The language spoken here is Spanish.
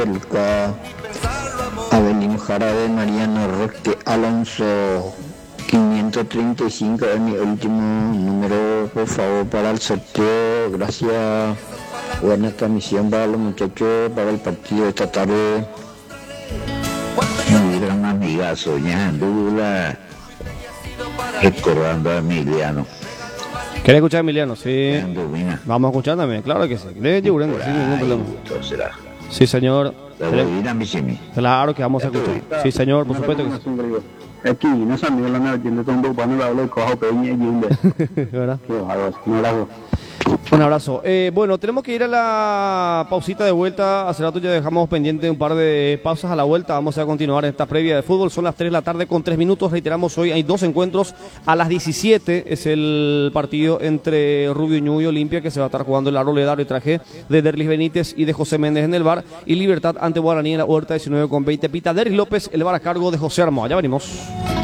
Luca, Avelino Jarabe, Mariano Roque Alonso, 535 es mi último número, por favor, para el sorteo. Gracias. Buena transmisión para los muchachos, para el partido de esta tarde. Un gran amigazo, ya duda, recordando a Emiliano. ¿Querés escuchar a Emiliano? Sí. Vamos a escuchar también, claro que sí. Le sin ningún problema. Sí, señor. Claro que vamos a escuchar. Sí, señor, por supuesto que sí. Aquí no sabía la nada, tiene todo un poco para no hablar cojo peña y ¿verdad? Un abrazo. Un abrazo. Bueno, tenemos que ir a la pausita de vuelta. Hace rato ya dejamos pendiente un par de pausas a la vuelta. Vamos a continuar esta previa de fútbol. Son las 3 de la tarde con 3 minutos. Reiteramos, hoy hay 2 encuentros. A las 17 es el partido entre Rubio Ñu y Olimpia, que se va a estar jugando el arboleda, arbitraje de Derlis Benítez y de José Méndez en el VAR. Y Libertad ante Guaraní en la Huerta, 19 con 20. Pita Derlis López, el VAR a cargo de José Armoa. Ya venimos.